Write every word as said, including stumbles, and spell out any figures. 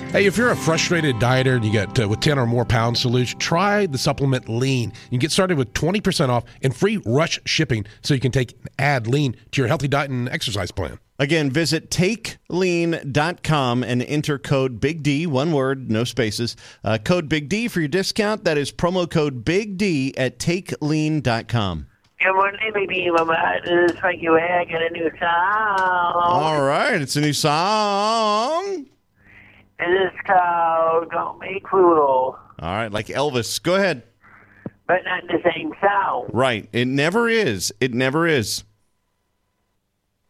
Hey, if you're a frustrated dieter and you get uh, with ten or more pounds to lose, try the supplement Lean. You can get started with twenty percent off and free rush shipping so you can take add Lean to your healthy diet and exercise plan. Again, visit take lean dot com and enter code Big D, one word, no spaces. Uh, code Big D for your discount. That is promo code Big D at take lean dot com. Good morning, baby mama. This is Frankie Way. I got a new song. All right, it's a new song. And it's called Don't Make Fool. All right, like Elvis. Go ahead. But not the same sound. Right. It never is. It never is.